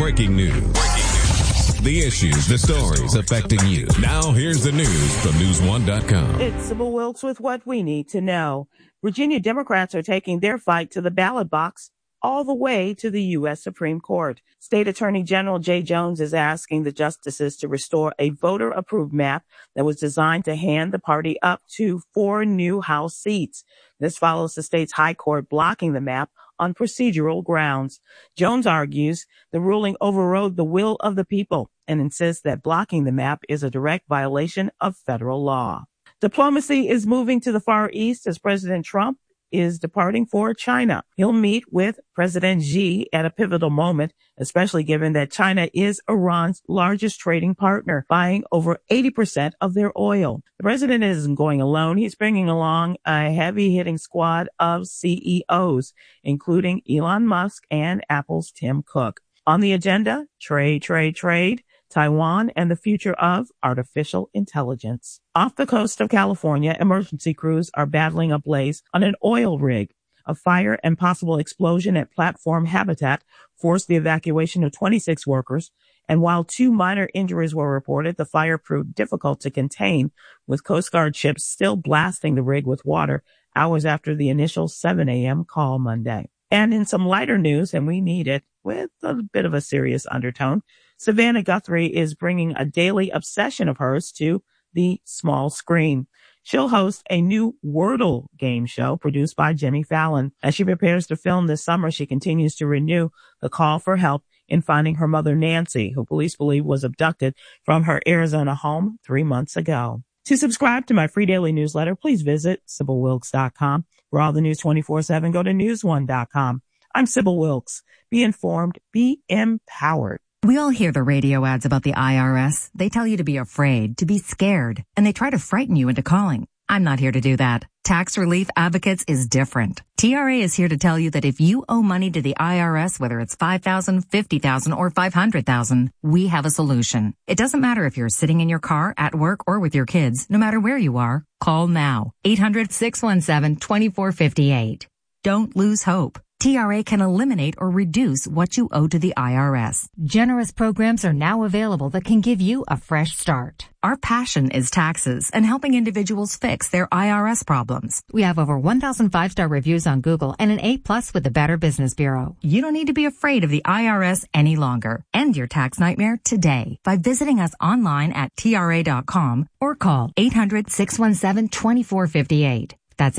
Breaking news. The issues, the stories affecting you. Now here's the news from News1.com. It's Sybil Wilkes with what we need to know. Virginia Democrats are taking their fight to the ballot box all the way to the U.S. Supreme Court. State Attorney General Jay Jones is asking the justices to restore a voter-approved map that was designed to hand the party up to 4 new House seats. This follows the state's high court blocking the map on procedural grounds. Jones argues the ruling overrode the will of the people and insists that blocking the map is a direct violation of federal law. Diplomacy is moving to the Far East as President Trump is departing for China. He'll meet with President Xi at a pivotal moment, especially given that China is Iran's largest trading partner, buying over 80% of their oil. The president isn't going alone. He's bringing along a heavy-hitting squad of CEOs, including Elon Musk and Apple's Tim Cook. On the agenda, trade, Taiwan, and the future of artificial intelligence. Off the coast of California, emergency crews are battling a blaze on an oil rig. A fire and possible explosion at Platform Habitat forced the evacuation of 26 workers, and while 2 minor injuries were reported, the fire proved difficult to contain, with Coast Guard ships still blasting the rig with water hours after the initial 7 a.m. call Monday. And in some lighter news, and we need it, with a bit of a serious undertone, Savannah Guthrie is bringing a daily obsession of hers to the small screen. She'll host a new Wordle game show produced by Jimmy Fallon. As she prepares to film this summer, she continues to renew the call for help in finding her mother, Nancy, who police believe was abducted from her Arizona home 3 months ago. To subscribe to my free daily newsletter, please visit SybilWilkes.com. For all the news 24/7, go to News1.com. I'm Sybil Wilkes. Be informed, be empowered. We all hear the radio ads about the IRS. They tell you to be afraid, to be scared, and they try to frighten you into calling. I'm not here to do that. Tax Relief Advocates is different. TRA is here to tell you that if you owe money to the IRS, whether it's $5,000, $50,000, or $500,000, we have a solution. It doesn't matter if you're sitting in your car, at work, or with your kids. No matter where you are, call now. 800-617-2458. Don't lose hope. TRA can eliminate or reduce what you owe to the IRS. Generous programs are now available that can give you a fresh start. Our passion is taxes and helping individuals fix their IRS problems. We have over 1,000 5-star reviews on Google and an A+ with the Better Business Bureau. You don't need to be afraid of the IRS any longer. End your tax nightmare today by visiting us online at TRA.com or call 800-617-2458. That's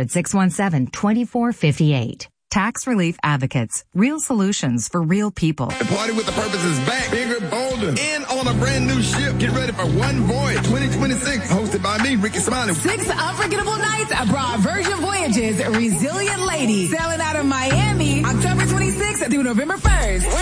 800-617-2458. Tax Relief Advocates. Real solutions for real people. The party with the purpose is back. Bigger, bolder, and on a brand new ship. Get ready for One Voyage 2026. Hosted by me, Ricky Smiley. 6 unforgettable nights abroad. Virgin Voyages, Resilient Lady. Sailing out of Miami, October 26th through November 1st.